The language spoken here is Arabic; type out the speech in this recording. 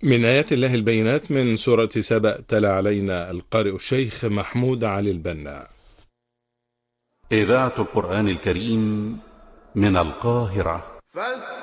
من آيات الله البينات من سورة سبأ، تلا علينا القارئ الشيخ محمود علي البنا. إذاعة القرآن الكريم من القاهرة.